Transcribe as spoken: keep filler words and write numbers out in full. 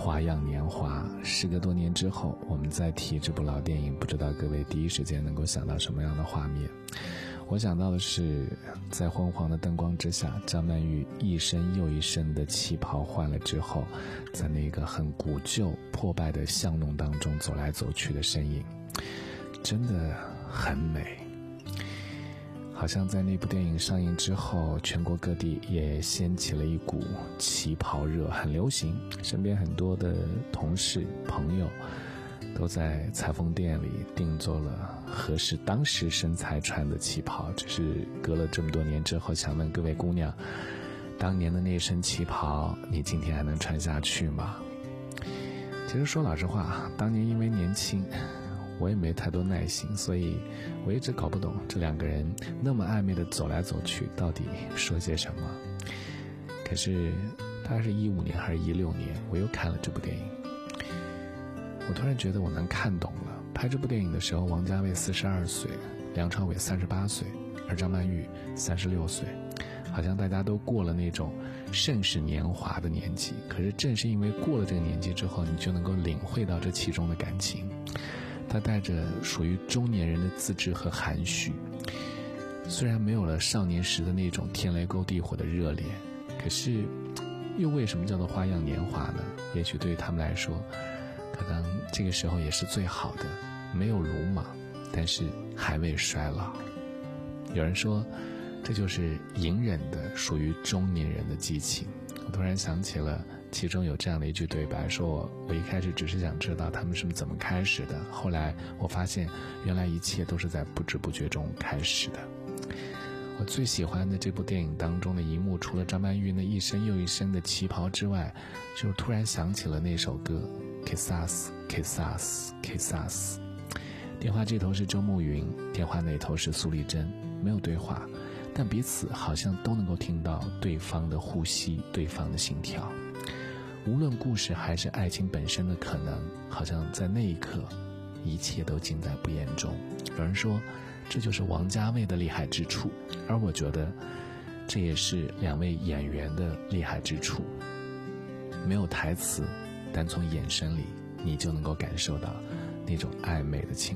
花样年华。时隔多年之后，我们再提这部老电影，不知道各位第一时间能够想到什么样的画面。我想到的是，在昏黄的灯光之下，张曼玉一身又一身的旗袍换了之后，在那个很古旧破败的巷弄当中走来走去的身影，真的很美。好像在那部电影上映之后，全国各地也掀起了一股旗袍热，很流行。身边很多的同事朋友都在裁缝店里定做了合适当时身材穿的旗袍。只是隔了这么多年之后，想问各位姑娘，当年的那身旗袍你今天还能穿下去吗？其实说老实话，当年因为年轻，我也没太多耐心，所以我一直搞不懂这两个人那么暧昧的走来走去到底说些什么。可是大概是一五年还是一六年，我又看了这部电影，我突然觉得我能看懂了。拍这部电影的时候，王家卫四十二岁，梁朝伟三十八岁，而张曼玉三十六岁，好像大家都过了那种盛世年华的年纪。可是正是因为过了这个年纪之后，你就能够领会到这其中的感情。他带着属于中年人的自制和含蓄，虽然没有了少年时的那种天雷勾地火的热烈，可是又为什么叫做花样年华呢？也许对于他们来说，可能这个时候也是最好的，没有鲁莽，但是还未衰老。有人说这就是隐忍的属于中年人的激情。我突然想起了其中有这样的一句对白，说我我一开始只是想知道他们是怎么开始的，后来我发现原来一切都是在不知不觉中开始的。我最喜欢的这部电影当中的一幕，除了张曼玉那一身又一身的旗袍之外，就突然想起了那首歌 Quizás Quizás Quizás。 电话这头是周慕云，电话那头是苏丽珍，没有对话，但彼此好像都能够听到对方的呼吸，对方的心跳。无论故事还是爱情本身的可能，好像在那一刻一切都尽在不言中。有人说这就是王家卫的厉害之处，而我觉得这也是两位演员的厉害之处。没有台词，但从眼神里你就能够感受到那种暧昧的情